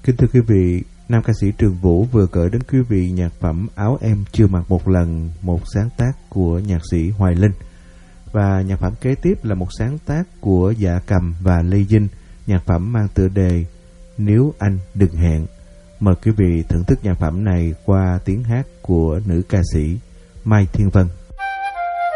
Kính thưa quý vị, nam ca sĩ Trường Vũ vừa gửi đến quý vị nhạc phẩm Áo Em Chưa Mặc Một Lần, một sáng tác của nhạc sĩ Hoài Linh. Và nhạc phẩm kế tiếp là một sáng tác của Dạ Cầm và Lê Dinh, nhạc phẩm mang tựa đề Nếu Anh Đừng Hẹn. Mời quý vị thưởng thức nhạc phẩm này qua tiếng hát của nữ ca sĩ Mai Thiên Vân.